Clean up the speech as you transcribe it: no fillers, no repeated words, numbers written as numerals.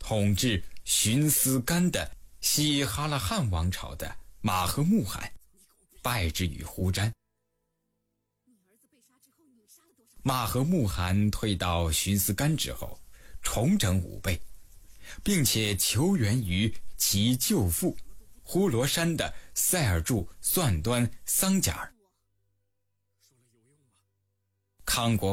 统治寻思干的西哈拉汗王朝的马和穆罕败之于呼詹。马和穆罕退到寻思干之后，重整武备，并且求援于其舅父呼罗珊的塞尔柱算端桑贾尔。康国